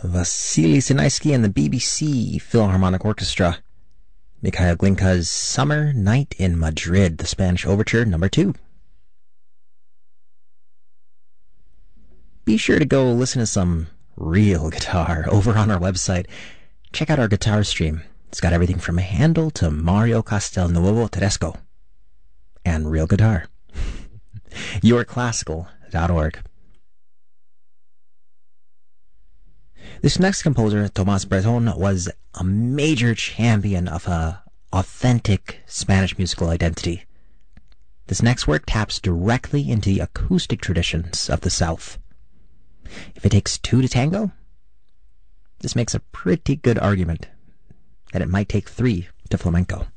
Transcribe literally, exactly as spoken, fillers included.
Vasily Sinaisky and the B B C Philharmonic Orchestra. Mikhail Glinka's Summer Night in Madrid, the Spanish Overture, number two. Be sure to go listen to some real guitar over on our website. Check out our guitar stream. It's got everything from Handel to Mario Castelnuovo Tedesco. And real guitar. your classical dot org. This next composer, Tomás Bretón, was a major champion of a authentic Spanish musical identity. This next work taps directly into the acoustic traditions of the South. If it takes two to tango, this makes a pretty good argument that it might take three to flamenco.